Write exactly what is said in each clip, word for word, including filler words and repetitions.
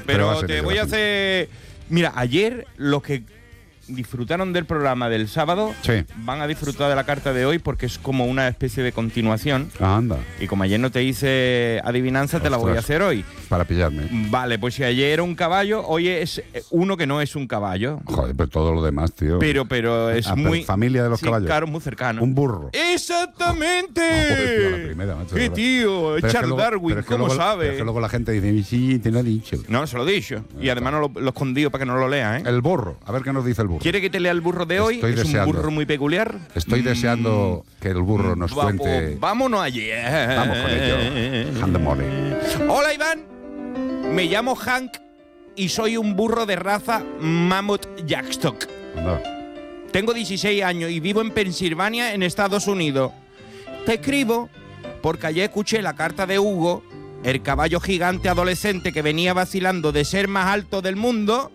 pero, pero te voy a hacer... Mira, ayer los que disfrutaron del programa del sábado sí. van a disfrutar de la carta de hoy porque es como una especie de continuación. Ah, anda. Y como ayer no te hice adivinanza, Ostras, te la voy a hacer hoy. Para pillarme. Vale, pues si ayer era un caballo, hoy es uno que no es un caballo. Joder, pero todo lo demás, tío. Pero, pero es ah, muy... Pero familia de los sí, caballos. Claro, muy cercano. Un burro. ¡Exactamente! Oh, joder, tío, la primera, macho, ¡Qué tío! pero Charles es que luego, Darwin, pero es que ¿cómo luego, sabe? Pero es que luego la gente dice, sí, te lo he dicho. No, se lo he dicho. Y además no lo, lo he escondido para que no lo lea, ¿eh? El burro. A ver qué nos dice el burro. ¿Quiere que te lea el burro de hoy? Estoy es deseando. un burro muy peculiar. Estoy deseando mm, que el burro nos va, cuente. Pues, vámonos allí. Vamos con ello. Andemore. Hola, Iván. Me llamo Hank y soy un burro de raza Mammoth Jackstock. No. Tengo dieciséis años y vivo en Pensilvania, en Estados Unidos. Te escribo porque ayer escuché la carta de Hugo, el caballo gigante adolescente que venía vacilando de ser más alto del mundo,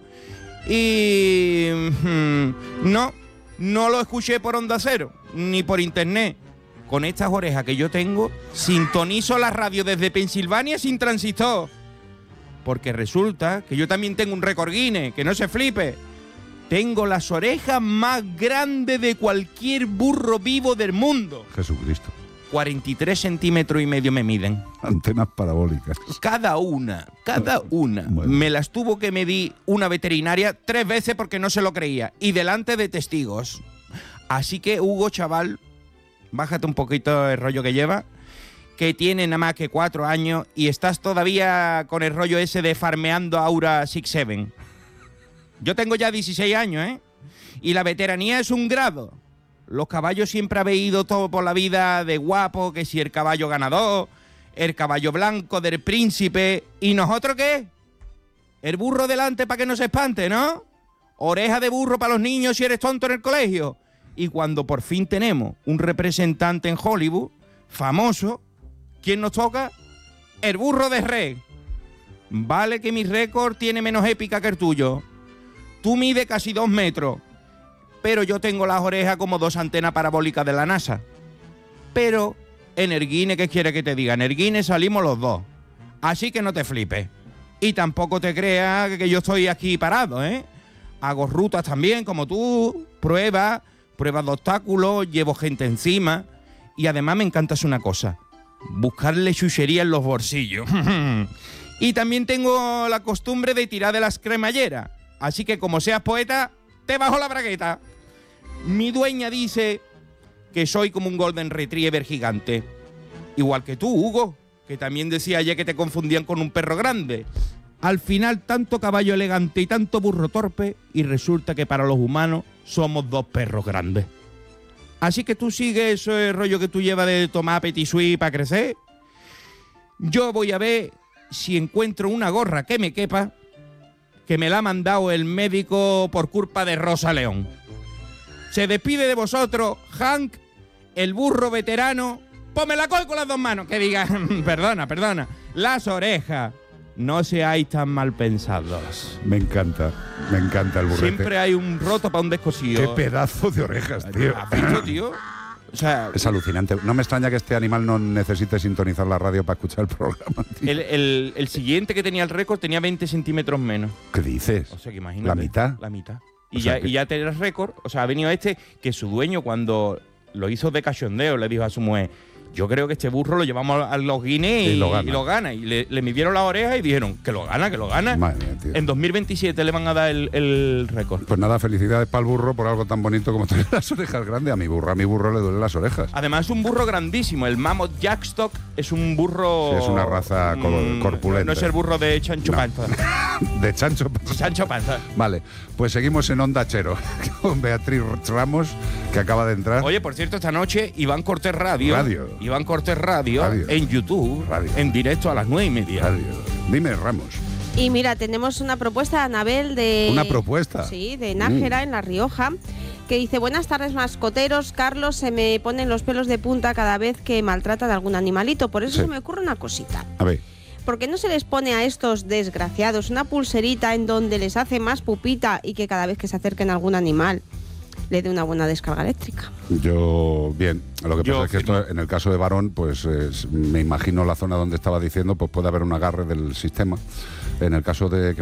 y hmm, no, no lo escuché por Onda Cero, ni por internet. Con estas orejas que yo tengo, sintonizo la radio desde Pensilvania sin transistor. Porque resulta que yo también tengo un récord Guinness, que no se flipe. Tengo las orejas más grandes de cualquier burro vivo del mundo. Jesucristo. cuarenta y tres centímetros y medio me miden. Antenas parabólicas. Cada una, cada una. Bueno. Me las tuvo que medir una veterinaria tres veces porque no se lo creía. Y delante de testigos. Así que, Hugo, chaval, bájate un poquito el rollo que lleva, que tiene nada más que cuatro años y estás todavía con el rollo ese de farmeando Aura seis siete. Yo tengo ya dieciséis años, ¿eh? Y la veteranía es un grado. Los caballos siempre habéis ido todo por la vida de guapo, que si el caballo ganador, el caballo blanco del príncipe. ¿Y nosotros qué? El burro delante para que no se espante, ¿no? Oreja de burro para los niños si eres tonto en el colegio. Y cuando por fin tenemos un representante en Hollywood, famoso, ¿quién nos toca? El burro de Rey. Vale que mi récord tiene menos épica que el tuyo. Tú mides casi dos metros. Pero yo tengo las orejas como dos antenas parabólicas de la NASA. Pero en el Guinness, ¿qué quiere que te diga? En el Guinness salimos los dos. Así que no te flipes. Y tampoco te creas que yo estoy aquí parado, ¿eh? Hago rutas también, como tú, pruebas, pruebas de obstáculos, llevo gente encima. Y además me encanta hacer una cosa, buscarle chuchería en los bolsillos. Y también tengo la costumbre de tirar de las cremalleras. Así que como seas poeta, te bajo la bragueta. Mi dueña dice que soy como un golden retriever gigante. Igual que tú, Hugo, que también decía ayer que te confundían con un perro grande. Al final, tanto caballo elegante y tanto burro torpe, y resulta que para los humanos somos dos perros grandes. Así que tú sigues ese rollo que tú llevas de tomar petit suisse para crecer. Yo voy a ver si encuentro una gorra que me quepa, que me la ha mandado el médico por culpa de Rosa León. Se despide de vosotros, Hank, el burro veterano. Pues me la cojo con las dos manos. Que diga, perdona, perdona. Las orejas. No seáis tan mal pensados. Me encanta, me encanta el burrete. Siempre hay un roto para un descosido. Qué pedazo de orejas, tío. ¿Has visto, tío? O sea, es alucinante. No me extraña que este animal no necesite sintonizar la radio para escuchar el programa, tío. El, el, el siguiente que tenía el récord tenía veinte centímetros menos. ¿Qué dices? O sea, que imagínate. ¿La mitad? La mitad. Y, o sea ya, que... y ya tenía el récord. O sea, ha venido este que su dueño, cuando lo hizo de cachondeo, le dijo a su mujer: yo creo que este burro lo llevamos a los Guinness y, y, lo, gana. y lo gana. Y le, le midieron las orejas y dijeron que lo gana, que lo gana. Madre mía, tío. En dos mil veintisiete le van a dar el, el récord. Pues nada, felicidades para el burro por algo tan bonito como tener las orejas grandes. A mi burro, a mi burro le duelen las orejas. Además es un burro grandísimo. El Mammoth Jackstock es un burro... Sí, es una raza mmm, corpulenta. No es el burro de Chancho no. Panza. De Chancho Panza. Chancho Panza. Vale, pues seguimos en Onda Chero con Beatriz Ramos, que acaba de entrar. Oye, por cierto, esta noche Iván Cortés Radio. Radio. Iván Cortés Radio. Radio. En YouTube, Radio. En directo a las nueve y media. Radio. Dime, Ramos. Y mira, tenemos una propuesta de Anabel de... ¿Una propuesta? Sí, de Nájera, mm. en La Rioja, que dice: buenas tardes, mascoteros. Carlos, se me ponen los pelos de punta cada vez que maltrata de algún animalito. Por eso sí. se me ocurre una cosita. A ver. ¿Por qué no se les pone a estos desgraciados una pulserita en donde les hace más pupita y que cada vez que se acerquen a algún animal le dé una buena descarga eléctrica? Yo, bien, lo que Yo pasa es que firmo. esto, en el caso de varón, pues eh, me imagino la zona donde estaba diciendo, pues puede haber un agarre del sistema. En el caso de que